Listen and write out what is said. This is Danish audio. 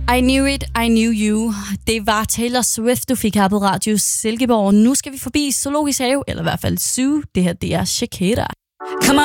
I Knew It, I Knew You. Det var Taylor Swift, du fik her på Radio Silkeborg. Nu skal vi forbi Zoologisk Have, eller i hvert fald Zoo. Det her, det er Shakira.